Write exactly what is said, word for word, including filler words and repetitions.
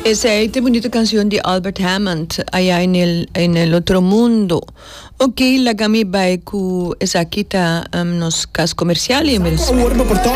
Esa es una bonita canción de Albert Hammond, allá en el, en el otro mundo. Ok, la gami va con esa quita um, nos cas comerciali.